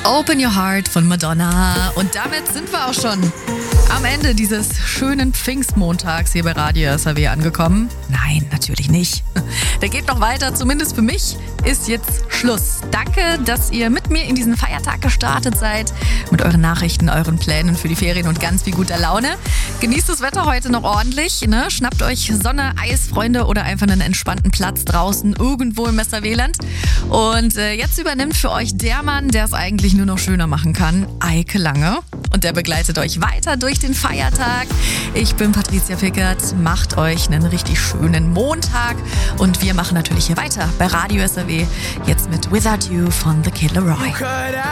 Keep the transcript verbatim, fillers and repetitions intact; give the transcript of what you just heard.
Open Your Heart von Madonna. Und damit sind wir auch schon am Ende dieses schönen Pfingstmontags hier bei Radio S R W angekommen. Nein, natürlich nicht. Der geht noch weiter, zumindest für mich ist jetzt Schluss. Danke, dass ihr mit mir in diesen Feiertag gestartet seid, mit euren Nachrichten, euren Plänen für die Ferien und ganz viel guter Laune. Genießt das Wetter heute noch ordentlich, ne? Schnappt euch Sonne, Eis, Freunde oder einfach einen entspannten Platz draußen irgendwo im Westerwähland. Und äh, jetzt übernimmt für euch der Mann, der es eigentlich nur noch schöner machen kann, Eike Lange. Und der begleitet euch weiter durch den Feiertag. Ich bin Patricia Pickert. Macht euch einen richtig schönen Montag. Und wir machen natürlich hier weiter bei Radio S R W. Jetzt mit Without You von The Kid Laroi.